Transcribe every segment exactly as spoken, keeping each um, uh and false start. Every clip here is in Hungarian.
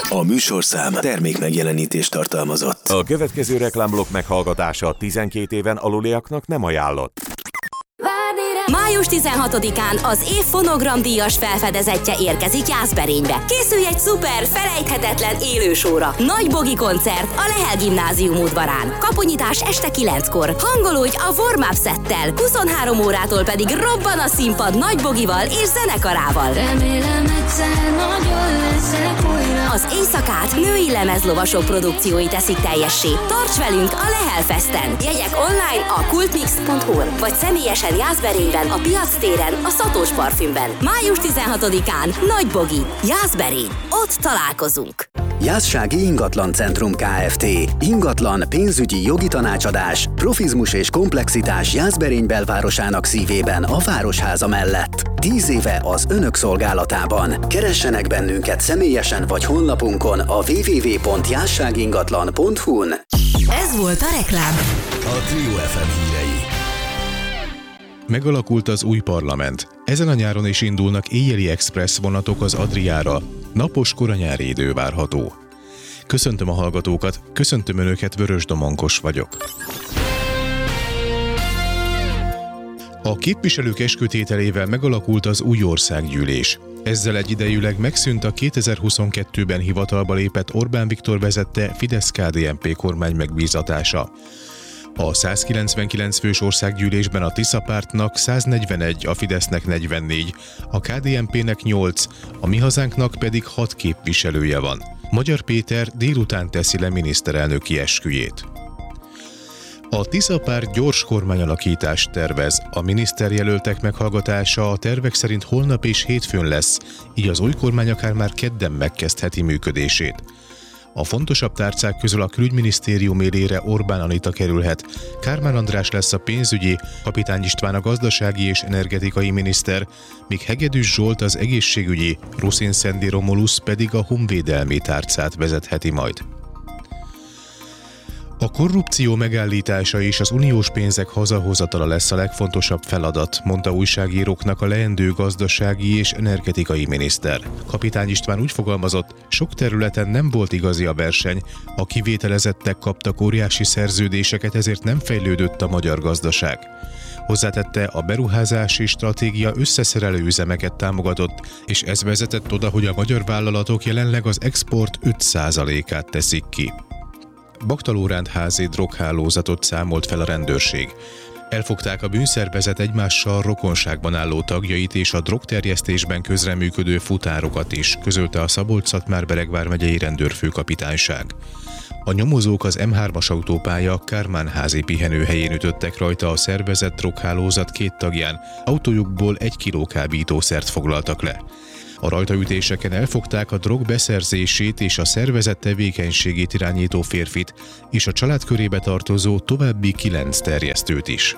A műsorszám termék megjelenítést tartalmazott. A következő reklámblokk meghallgatása tizenkét éven aluliaknak nem ajánlott. május tizenhatodikán az év fonogramdíjas felfedezetje érkezik Jászberénybe. Készülj egy szuper, felejthetetlen élősóra. Nagy Bogi koncert a Lehel Gimnázium udvarán. Kapunyitás este kilenckor. Hangolódj a warm-up szettel. huszonhárom órától pedig robban a színpad Nagy Bogival és zenekarával. Remélem egyszer nagyon leszek újra. Az éjszakát női lemezlovasok produkciói teszik teljessé. Tarts velünk a Lehel Festen. Jegyek online a kultmix pont hu-n, vagy személyesen Jászberényben, a Piac téren, a Szatós Parfümben. május tizenhatodikán Nagy Bogi, Jászberény. Ott találkozunk. Jászsági Ingatlan Centrum Kft. Ingatlan, pénzügyi, jogi tanácsadás, profizmus és komplexitás Jászberény belvárosának szívében a Városháza mellett. Tíz éve az önök szolgálatában. Keressenek bennünket személyesen vagy honlapunkon a double-u double-u double-u pont jászságingatlan pont hu-n. Ez volt a reklám. A Trio ef em hírei. Megalakult az új parlament. Ezen a nyáron is indulnak éjjeli express vonatok az Adriára. Napos koranyári idő várható. Köszöntöm a hallgatókat, köszöntöm Önöket, Vörös Domonkos vagyok. A képviselők eskütételével megalakult az új országgyűlés. Ezzel egyidejűleg megszűnt a kétezer-huszonkettőben hivatalba lépett Orbán Viktor vezette Fidesz-ká dé en pé kormány megbízatása. A százkilencvenkilenc fős országgyűlésben a Tisza pártnak száznegyvenegy, a Fidesznek negyvennégy, a ká dé en pének nyolc, a Mi Hazánknak pedig hat képviselője van. Magyar Péter délután teszi le miniszterelnöki esküjét. A Tisza párt gyors kormányalakítást tervez. A miniszterjelöltek meghallgatása a tervek szerint holnap és hétfőn lesz, így az új kormány akár már kedden megkezdheti működését. A fontosabb tárcák közül a külügyminisztérium élére Orbán Anita kerülhet, Kármán András lesz a pénzügyi, Kapitány István a gazdasági és energetikai miniszter, míg Hegedűs Zsolt az egészségügyi, Ruszin Szendi Romulusz pedig a honvédelmi tárcát vezetheti majd. A korrupció megállítása és az uniós pénzek hazahozatala lesz a legfontosabb feladat, mondta újságíróknak a leendő gazdasági és energetikai miniszter. Kapitány István úgy fogalmazott, sok területen nem volt igazi a verseny, a kivételezettek kaptak óriási szerződéseket, ezért nem fejlődött a magyar gazdaság. Hozzátette, a beruházási stratégia összeszerelő üzemeket támogatott, és ez vezetett oda, hogy a magyar vállalatok jelenleg az export öt százalékát teszik ki. Baktalórándházi droghálózatot számolt fel a rendőrség. Elfogták a bűnszervezet egymással rokonságban álló tagjait és a drogterjesztésben közreműködő futárokat is, közölte a Szabolcs-Szatmár-Bereg vármegyei rendőrfőkapitányság. A nyomozók az em hármas autópálya Kármánházi pihenőhelyén ütöttek rajta a szervezett droghálózat két tagján, autójukból egy kiló kábítószert foglaltak le. A rajtaütéseken elfogták a drog beszerzését és a szervezett tevékenységét irányító férfit, és a család körébe tartozó további kilenc terjesztőt is.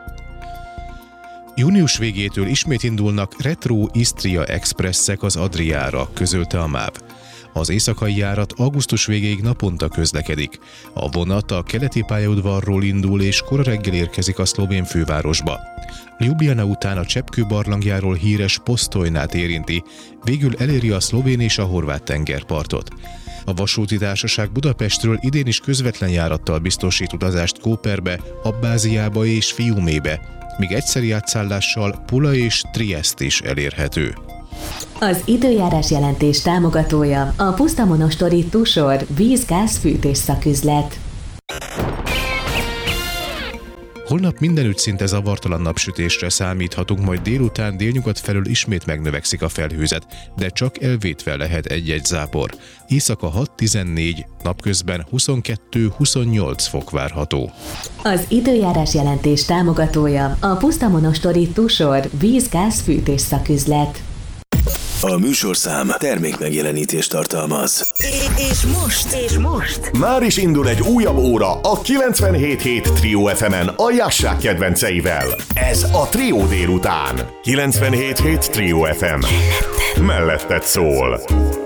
Június végétől ismét indulnak Retro Istria Expresszek az Adriára, közölte a MÁV. Az éjszakai járat augusztus végéig naponta közlekedik. A vonat a keleti pályaudvarról indul és kora reggel érkezik a szlovén fővárosba. Ljubljana után a Cseppkő barlangjáról híres Postojnát érinti, végül eléri a szlovén és a horvát tengerpartot. A vasúti társaság Budapestről idén is közvetlen járattal biztosít utazást Kóperbe, Abbáziába és Fiumébe, míg egyszeri átszállással Pula és Trieste is elérhető. Az időjárás jelentés támogatója a Puszta Monostori Tusor víz-gáz fűtés szaküzlet. Holnap mindenütt szinte zavartalan napsütésre számíthatunk, majd délután délnyugat felől ismét megnövekszik a felhőzet, de csak elvétve lehet egy-egy zápor. Éjszaka hat-tizennégy, napközben huszonkettő-huszonnyolc fok várható. Az időjárás jelentés támogatója a Puszta Monostori Tusor víz-gáz fűtés szaküzlet. A műsorszám termék megjelenítést tartalmaz. És most, és most. Már is indul egy újabb óra a kilencvenhét hét Trio ef emen a Jasság kedvenceivel. Ez a Trio délután. kilencvenhét hét Trio ef em. Melletted, Melletted szól.